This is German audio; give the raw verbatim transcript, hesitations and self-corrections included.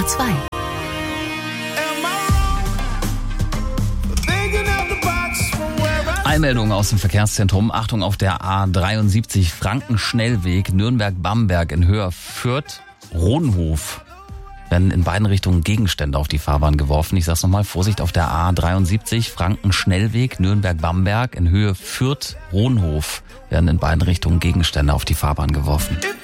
zwei. Eilmeldung aus dem Verkehrszentrum. Achtung auf der A dreiundsiebzig Frankenschnellweg Nürnberg-Bamberg in Höhe Fürth-Rodenhof. Werden in beiden Richtungen Gegenstände auf die Fahrbahn geworfen. Ich sag's nochmal, Vorsicht auf der A dreiundsiebzig Frankenschnellweg Nürnberg-Bamberg in Höhe Fürth-Rodenhof. Werden in beiden Richtungen Gegenstände auf die Fahrbahn geworfen.